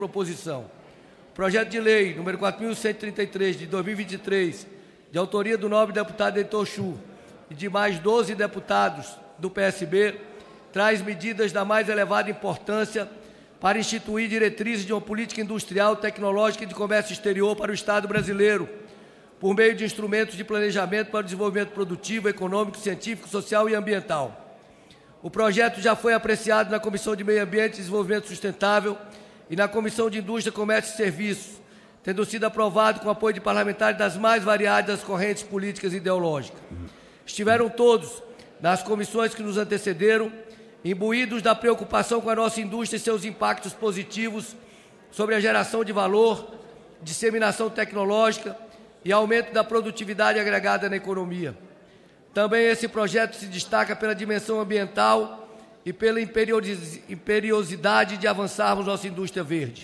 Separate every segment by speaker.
Speaker 1: proposição. Projeto de lei número 4.133, de 2023, de autoria do nobre deputado Heitor Chu e de mais 12 deputados do PSB, traz medidas da mais elevada importância para instituir diretrizes de uma política industrial, tecnológica e de comércio exterior para o Estado brasileiro, por meio de instrumentos de planejamento para o desenvolvimento produtivo, econômico, científico, social e ambiental. O projeto já foi apreciado na Comissão de Meio Ambiente e Desenvolvimento Sustentável e na Comissão de Indústria, Comércio e Serviços, tendo sido aprovado com apoio de parlamentares das mais variadas correntes políticas e ideológicas. Estiveram todos, nas comissões que nos antecederam, imbuídos da preocupação com a nossa indústria e seus impactos positivos sobre a geração de valor, disseminação tecnológica e aumento da produtividade agregada na economia. Também esse projeto se destaca pela dimensão ambiental e pela imperiosidade de avançarmos nossa indústria verde.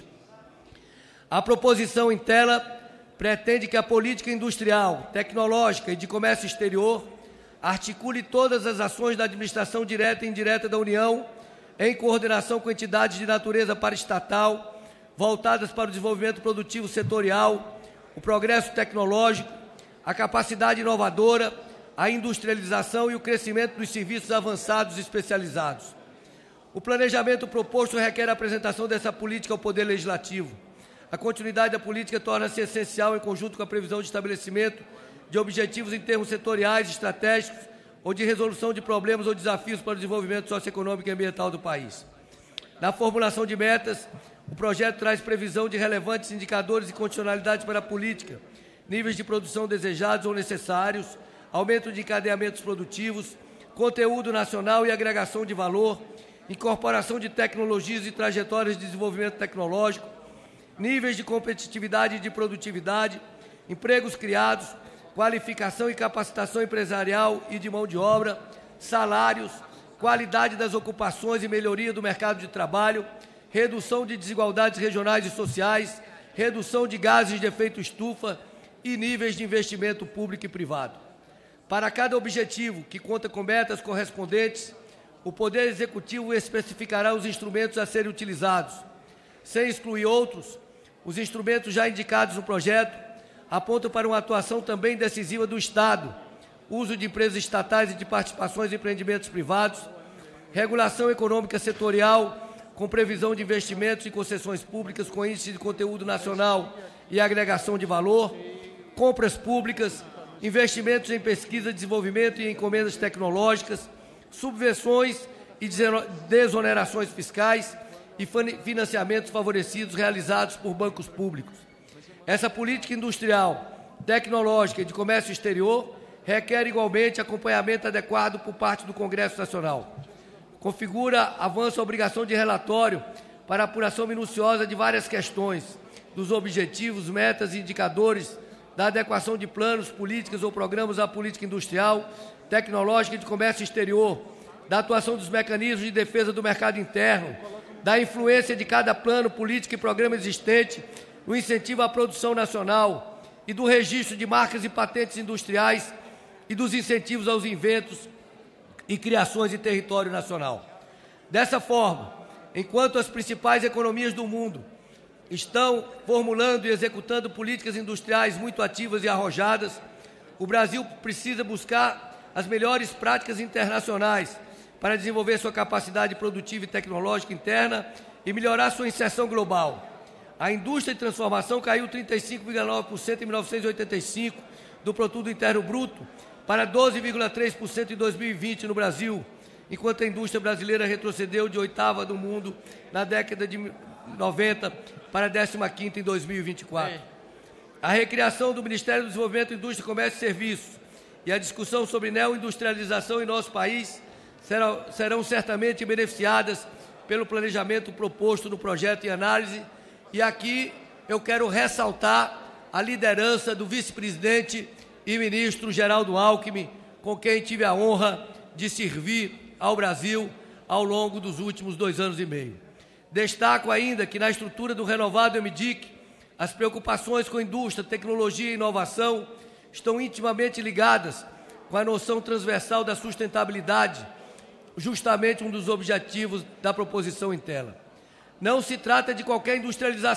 Speaker 1: A proposição em tela pretende que a política industrial, tecnológica e de comércio exterior articule todas as ações da administração direta e indireta da União em coordenação com entidades de natureza paraestatal, voltadas para o desenvolvimento produtivo setorial, o progresso tecnológico, a capacidade inovadora, a industrialização e o crescimento dos serviços avançados e especializados. O planejamento proposto requer a apresentação dessa política ao Poder Legislativo. A continuidade da política torna-se essencial em conjunto com a previsão de estabelecimento de objetivos em termos setoriais, estratégicos ou de resolução de problemas ou desafios para o desenvolvimento socioeconômico e ambiental do país. Na formulação de metas, o projeto traz previsão de relevantes indicadores e condicionalidades para a política, níveis de produção desejados ou necessários, aumento de encadeamentos produtivos, conteúdo nacional e agregação de valor, incorporação de tecnologias e trajetórias de desenvolvimento tecnológico, níveis de competitividade e de produtividade, empregos criados, qualificação e capacitação empresarial e de mão de obra, salários, qualidade das ocupações e melhoria do mercado de trabalho, redução de desigualdades regionais e sociais, redução de gases de efeito estufa e níveis de investimento público e privado. Para cada objetivo, que conta com metas correspondentes, o Poder Executivo especificará os instrumentos a serem utilizados. Sem excluir outros, os instrumentos já indicados no projeto apontam para uma atuação também decisiva do Estado, uso de empresas estatais e de participações em empreendimentos privados, regulação econômica setorial, com previsão de investimentos e concessões públicas com índice de conteúdo nacional e agregação de valor, compras públicas, investimentos em pesquisa, desenvolvimento e encomendas tecnológicas, subvenções e desonerações fiscais e financiamentos favorecidos realizados por bancos públicos. Essa política industrial, tecnológica e de comércio exterior requer igualmente acompanhamento adequado por parte do Congresso Nacional. Configura avanço a obrigação de relatório para apuração minuciosa de várias questões, dos objetivos, metas e indicadores da adequação de planos, políticas ou programas à política industrial, tecnológica e de comércio exterior, da atuação dos mecanismos de defesa do mercado interno, da influência de cada plano, política e programa existente no incentivo à produção nacional e do registro de marcas e patentes industriais e dos incentivos aos inventos e criações em território nacional. Dessa forma, enquanto as principais economias do mundo estão formulando e executando políticas industriais muito ativas e arrojadas, o Brasil precisa buscar as melhores práticas internacionais para desenvolver sua capacidade produtiva e tecnológica interna e melhorar sua inserção global. A indústria de transformação caiu 35,9% em 1985 do Produto Interno Bruto para 12,3% em 2020 no Brasil, enquanto a indústria brasileira retrocedeu de oitava do mundo na década de 90 para 15ª em 2024. A recriação do Ministério do Desenvolvimento, Indústria, Comércio e Serviços e a discussão sobre neoindustrialização em nosso país serão certamente beneficiadas pelo planejamento proposto no projeto em análise. E aqui eu quero ressaltar a liderança do vice-presidente e ministro Geraldo Alckmin, com quem tive a honra de servir ao Brasil ao longo dos últimos 2 anos e meio. Destaco ainda que na estrutura do renovado MDIC, as preocupações com indústria, tecnologia e inovação estão intimamente ligadas com a noção transversal da sustentabilidade, justamente um dos objetivos da proposição em tela. Não se trata de qualquer industrialização